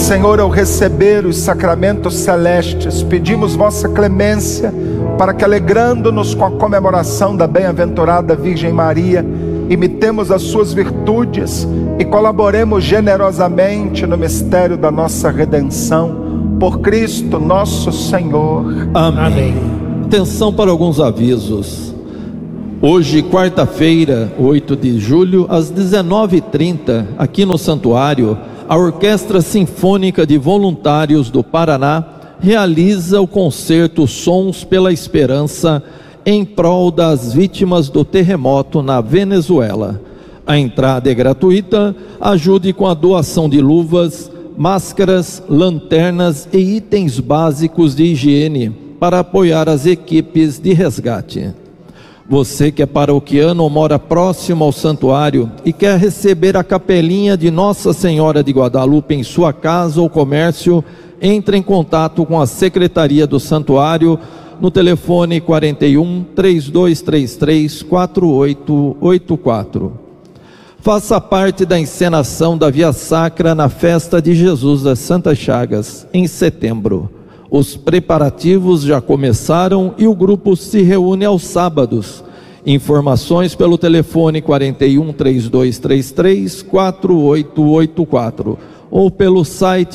Senhor, ao receber os sacramentos celestes, pedimos vossa clemência para que, alegrando-nos com a comemoração da bem-aventurada Virgem Maria, imitemos as suas virtudes e colaboremos generosamente no mistério da nossa redenção, por Cristo nosso Senhor. Amém. Atenção para alguns avisos. Hoje, quarta-feira, 8 de julho, às 19h30, aqui no Santuário, a Orquestra Sinfônica de Voluntários do Paraná realiza o concerto Sons pela Esperança em prol das vítimas do terremoto na Venezuela. A entrada é gratuita. Ajude com a doação de luvas, máscaras, lanternas e itens básicos de higiene para apoiar as equipes de resgate. Você que é paroquiano ou mora próximo ao santuário e quer receber a capelinha de Nossa Senhora de Guadalupe em sua casa ou comércio, entre em contato com a Secretaria do Santuário no telefone 41 3233 4884. Faça parte da encenação da Via Sacra na Festa de Jesus das Santas Chagas, em setembro. Os preparativos já começaram e o grupo se reúne aos sábados. Informações pelo telefone 41 3233 4884 ou pelo site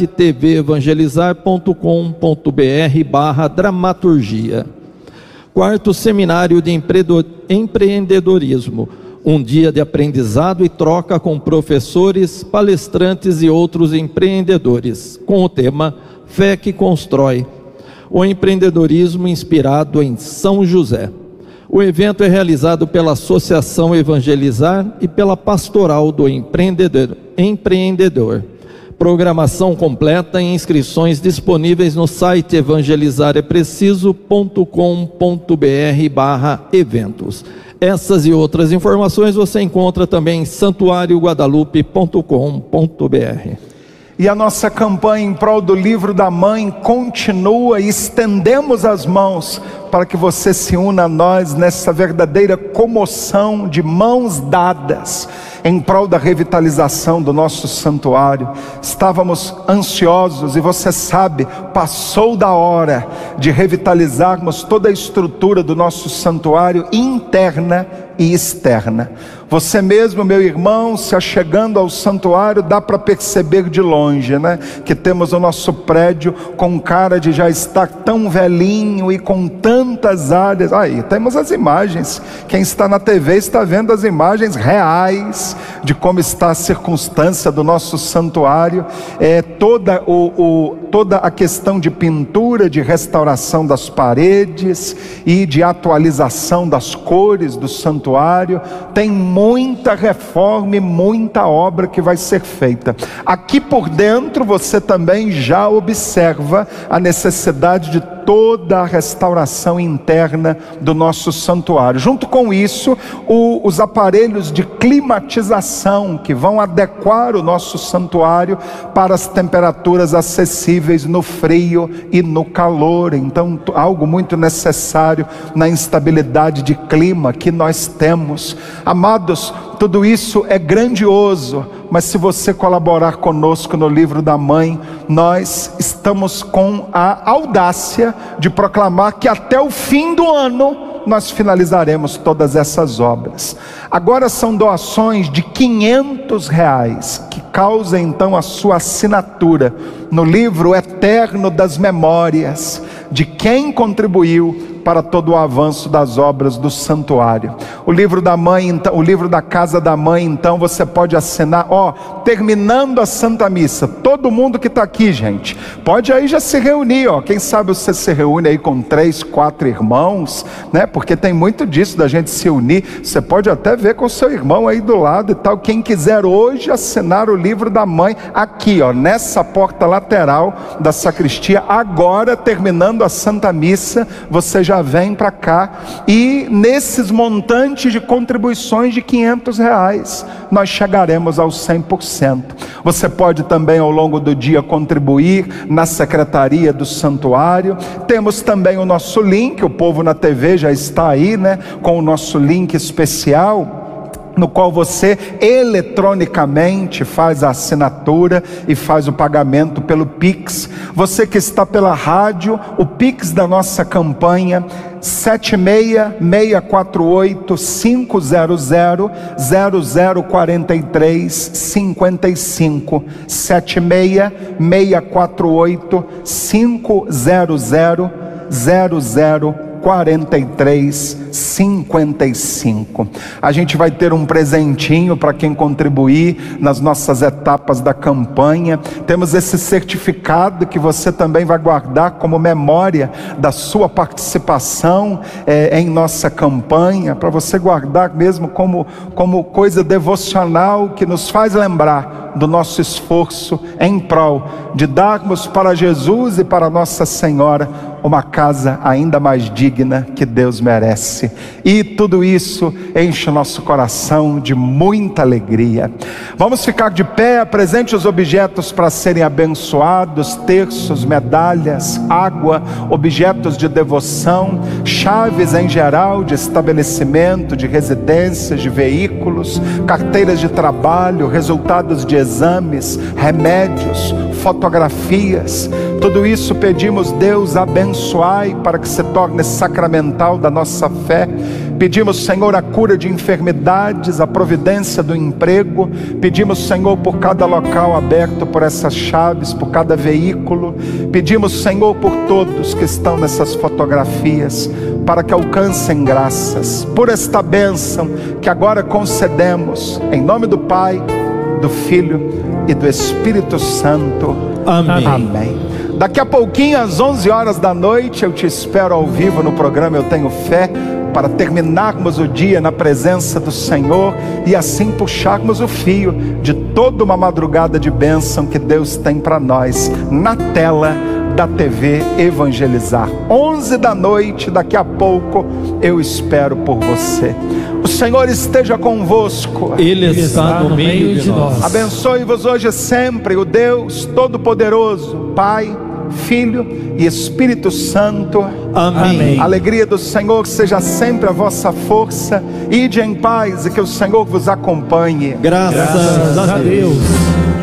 tvevangelizar.com.br/dramaturgia. Quarto Seminário de Empreendedorismo, um dia de aprendizado e troca com professores, palestrantes e outros empreendedores, com o tema Fé que Constrói, o empreendedorismo inspirado em São José. O evento é realizado pela Associação Evangelizar e pela Pastoral do Empreendedor. Programação completa e inscrições disponíveis no site evangelizarepreciso.com.br/eventos. Essas e outras informações você encontra também em santuarioguadalupe.com.br. E a nossa campanha em prol do livro da mãe continua, e estendemos as mãos para que você se una a nós nessa verdadeira comoção de mãos dadas em prol da revitalização do nosso santuário. Estávamos ansiosos e você sabe, passou da hora de revitalizarmos toda a estrutura do nosso santuário interna e externa. Você mesmo, meu irmão, se achegando ao santuário, dá para perceber de longe, né? Que temos o nosso prédio com cara de já estar tão velhinho e com tantas áreas. Aí, temos as imagens. Quem está na TV está vendo as imagens reais de como está a circunstância do nosso santuário. Toda a questão de pintura, de restauração das paredes e de atualização das cores do santuário. Tem muita reforma e muita obra que vai ser feita. Aqui por dentro você também já observa a necessidade de toda a restauração interna do nosso santuário. Junto com isso, os aparelhos de climatização que vão adequar o nosso santuário para as temperaturas acessíveis no frio e no calor. Então, algo muito necessário na instabilidade de clima que nós temos. Amados, tudo isso é grandioso, mas se você colaborar conosco no livro da mãe, nós estamos com a audácia de proclamar que até o fim do ano nós finalizaremos todas essas obras. Agora são doações de R$500 que causam então a sua assinatura no livro eterno das memórias de quem contribuiu para todo o avanço das obras do santuário. O livro da mãe, então, o livro da casa da mãe, então você pode assinar, terminando a Santa Missa, todo mundo que está aqui, gente, pode aí já se reunir, quem sabe você se reúne aí com 3, 4 irmãos, né? Porque tem muito disso da gente se unir. Você pode até ver com o seu irmão aí do lado e tal. Quem quiser hoje assinar o livro da mãe, aqui, nessa porta lateral da sacristia, agora terminando a Santa Missa, você já vem para cá, e nesses montantes de contribuições de R$500 nós chegaremos aos 100%. Você pode também ao longo do dia contribuir na secretaria do santuário. Temos também o nosso link, o povo na TV já está aí, né, com o nosso link especial. no qual você eletronicamente faz a assinatura e faz o pagamento pelo Pix. Você que está pela rádio, o Pix da nossa campanha 76648-500-0043-55 76648-500-0043-55. A gente vai ter um presentinho para quem contribuir nas nossas etapas da campanha. Temos esse certificado que você também vai guardar como memória da sua participação em nossa campanha, para você guardar mesmo como coisa devocional que nos faz lembrar do nosso esforço em prol de darmos para Jesus e para Nossa Senhora uma casa ainda mais digna que Deus merece. E tudo isso enche o nosso coração de muita alegria. Vamos ficar de pé, apresente os objetos para serem abençoados: terços, medalhas, água, objetos de devoção, chaves em geral de estabelecimento, de residências, de veículos, carteiras de trabalho, resultados de exames, remédios, fotografias. Tudo isso pedimos: Deus, abençoai para que se torne sacramental da nossa fé. Pedimos, Senhor, a cura de enfermidades, a providência do emprego. Pedimos, Senhor, por cada local aberto por essas chaves, por cada veículo. Pedimos, Senhor, por todos que estão nessas fotografias, para que alcancem graças por esta bênção que agora concedemos, em nome do Pai, do Filho e do Espírito Santo. Amém. Amém. Daqui a pouquinho, às 11 horas da noite, eu te espero ao vivo no programa Eu Tenho Fé, para terminarmos o dia na presença do Senhor e assim puxarmos o fio de toda uma madrugada de bênção que Deus tem para nós na tela da TV Evangelizar. 11 da noite, daqui a pouco eu espero por você. O Senhor esteja convosco. Ele está no meio de nós. Abençoe-vos hoje sempre o Deus Todo-Poderoso, Pai, Filho e Espírito Santo. Amém. A alegria do Senhor seja sempre a vossa força. Ide em paz e que o Senhor vos acompanhe. Graças a Deus.